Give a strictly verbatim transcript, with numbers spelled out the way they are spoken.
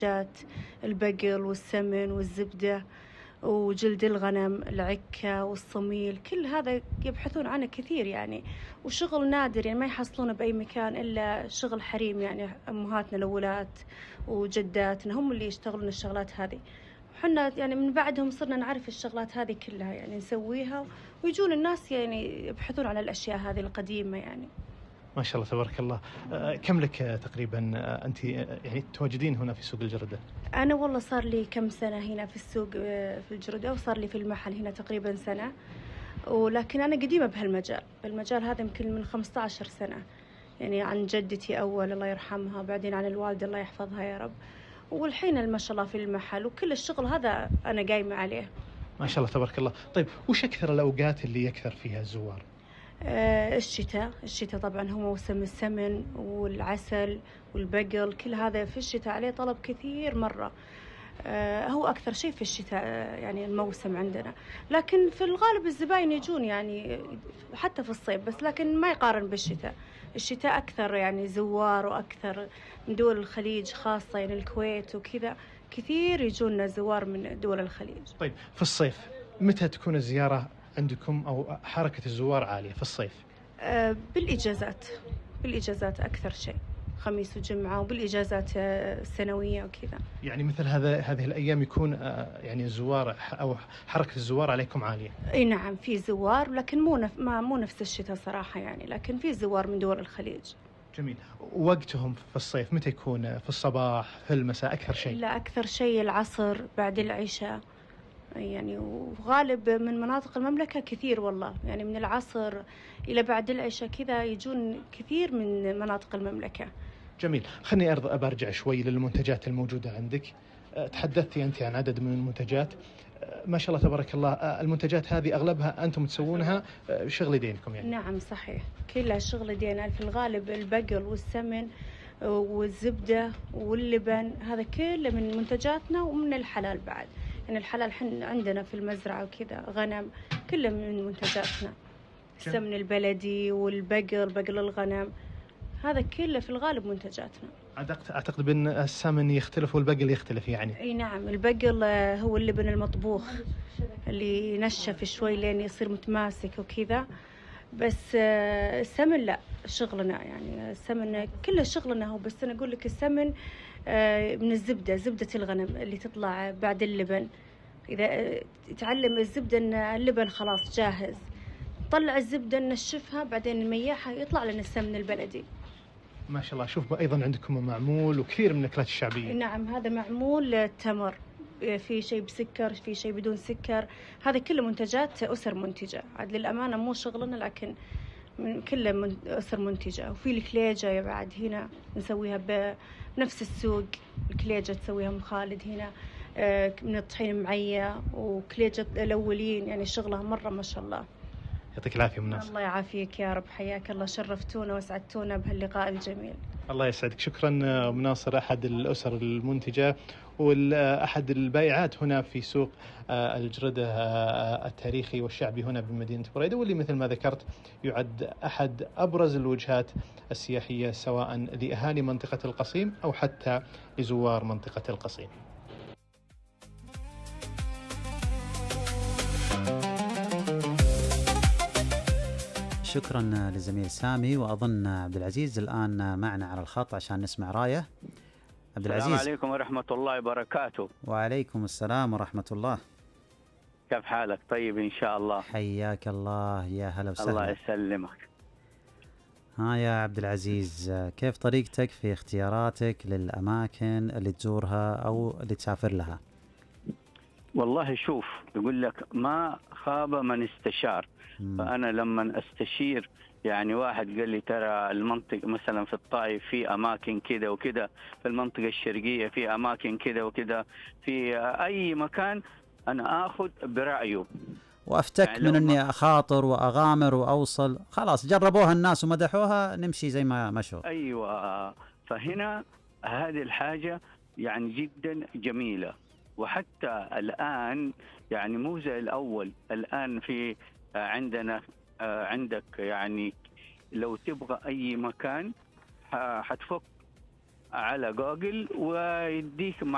جات البقل والسمن والزبدة وجلد الغنم، العكة والصميل، كل هذا يبحثون عنه كثير يعني، وشغل نادر يعني ما يحصلونه بأي مكان إلا شغل حريم يعني أمهاتنا الأولات وجداتنا هم اللي يشتغلون الشغلات هذه. حنا يعني من بعدهم صرنا نعرف الشغلات هذه كلها يعني نسويها، ويجون الناس يعني يبحثون على الأشياء هذه القديمة يعني. ما شاء الله تبارك الله. آه، كم لك آه، تقريبا آه، أنت آه، يعني تواجدين هنا في سوق الجردة؟ أنا والله صار لي كم سنة هنا في السوق آه، في الجردة، وصار لي في المحل هنا تقريبا سنة، ولكن أنا قديمة بهالمجال، بالمجال هذا يمكن من خمسة عشر سنة يعني، عن جدتي أول الله يرحمها، بعدين عن الوالدة الله يحفظها يا رب، والحين ما شاء الله في المحل وكل الشغل هذا أنا قايمة عليه. ما شاء الله تبارك الله. طيب وش أكثر الأوقات اللي يكثر فيها الزوار؟ آه، الشتاء، الشتاء طبعا هو موسم السمن والعسل والبقل، كل هذا في الشتاء عليه طلب كثير مرة. آه، هو أكثر شيء في الشتاء آه، يعني الموسم عندنا، لكن في الغالب الزباين يجون يعني حتى في الصيف، بس لكن ما يقارن بالشتاء. الشتاء أكثر يعني زوار، وأكثر من دول الخليج خاصة يعني الكويت وكذا، كثير يجون زوار من دول الخليج. طيب في الصيف متى تكون الزيارة عندكم أو حركة الزوار عالية في الصيف؟ آه، بالإجازات، بالإجازات أكثر شيء، خميس وجمعة، وبالإجازات آه، السنوية وكذا. يعني مثل هذا هذه الأيام يكون آه، يعني الزوار أو حركة الزوار عليكم عالية؟ اي نعم في زوار، لكن مو نف... ما مو نفس الشتاء صراحة يعني، لكن في زوار من دول الخليج. جميل. وقتهم في الصيف متى يكون؟ في الصباح في المساء أكثر شيء؟ لا أكثر شيء العصر بعد العشاء يعني، وغالب من مناطق المملكة كثير والله يعني، من العصر إلى بعد العشاء كذا يجون كثير من مناطق المملكة. جميل. خلني أرض أرجع شوي للمنتجات الموجودة عندك. أه، تحدثتي أنت عن عدد من المنتجات، أه، ما شاء الله تبارك الله. أه، المنتجات هذه أغلبها أنتم تسوونها أه، شغل يدينكم يعني؟ نعم صحيح، كلها شغل يدينا، في الغالب البقل والسمن والزبدة واللبن، هذا كله من منتجاتنا، ومن الحلال بعد يعني، الحلال حن عندنا في المزرعة وكذا غنم، كله من منتجاتنا. السمن البلدي والبقر، بقر الغنم، هذا كله في الغالب منتجاتنا. أعتقد بأن السمن يختلف والبقل يختلف يعني؟ أي نعم، البقل هو اللبن المطبوخ اللي ينشف شوي لين يصير متماسك وكذا، بس السمن لا شغلنا يعني، السمن كله شغلنا هو، بس أنا أقول لك السمن من الزبدة، زبدة الغنم اللي تطلع بعد اللبن، إذا تعلم الزبدة أن اللبن خلاص جاهز، طلع الزبدة ننشفها بعدين نميحها يطلع لنا السمن البلدي. ما شاء الله. شوف أيضا عندكم معمول وكثير من الأكلات الشعبية. نعم هذا معمول تمر، في شيء بسكر، في شيء بدون سكر، هذا كله منتجات أسر منتجة، عاد للأمانة مو شغلنا، لكن من كله من أسر منتجة. وفي الكليجة بعد هنا نسويها بنفس السوق، الكليجة تسويها أم خالد هنا من الطحين معية، وكليجة الأولين يعني شغلها مرة ما شاء الله. يعطيك العافية مناصر. الله يعافيك يا رب، حياك الله، شرفتونا وسعدتونا بهاللقاء الجميل. الله يسعدك. شكرا مناصر، أحد الأسر المنتجة وأحد البائعات هنا في سوق الجردة التاريخي والشعبي هنا بمدينة بريدة، واللي مثل ما ذكرت يعد أحد أبرز الوجهات السياحية سواء لأهالي منطقة القصيم أو حتى لزوار منطقة القصيم. شكرا للزميل سامي، وأظن عبد العزيز الآن معنا على الخط عشان نسمع رايه. عبد العزيز، السلام عليكم ورحمة الله وبركاته. وعليكم السلام ورحمة الله. كيف حالك؟ طيب إن شاء الله. حياك الله، يا هلا وسهلا. الله يسلمك. ها يا عبد العزيز، كيف طريقتك في اختياراتك للأماكن اللي تزورها أو اللي تسافر لها؟ والله شوف، يقول لك ما خاب من استشار. مم. فأنا لما استشير يعني واحد قال لي ترى المنطقة مثلا في الطائف في أماكن كده وكده، في المنطقة الشرقية في أماكن كده وكده، في أي مكان أنا أخذ برأيه وأفتك يعني من أني أخاطر وأغامر وأوصل، خلاص جربوها الناس ومدحوها، نمشي زي ما مشوا. أيوة، فهنا هذه الحاجة يعني جدا جميلة. وحتى الآن يعني مو زي الأول، الآن في عندنا عندك يعني لو تبغى أي مكان حتفك على جوجل ويديك